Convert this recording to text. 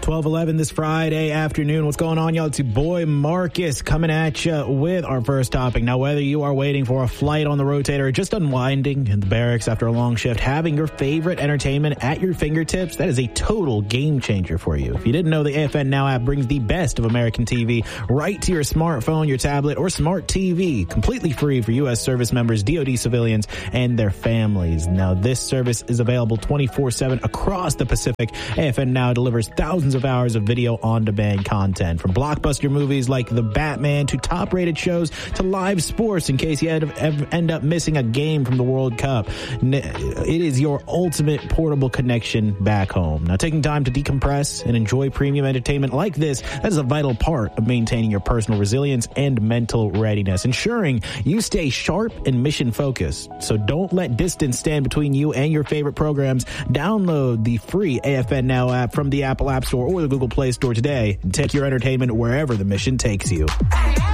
12:11 this Friday afternoon. What's going on, y'all? It's your boy Marcus coming at you with our first topic. Now, whether you are waiting for a flight on the rotator or just unwinding in the barracks after a long shift, having your favorite entertainment at your fingertips, that is a total game changer for you. If you didn't know, the AFN Now app brings the best of American TV right to your smartphone, your tablet, or smart TV, completely free for U.S. service members, DoD civilians, and their families. Now, this service is available 24/7 across the Pacific. AFN Now delivers thousands of hours of video on-demand content, from blockbuster movies like The Batman to top-rated shows to live sports in case you end up missing a game from the World Cup. It is your ultimate portable connection back home. Now, taking time to decompress and enjoy premium entertainment like this, that is a vital part of maintaining your personal resilience and mental readiness, ensuring you stay sharp and mission-focused. So don't let distance stand between you and your favorite programs. Download the free AFN Now app from the Apple App Store or the Google Play Store today and take your entertainment wherever the mission takes you.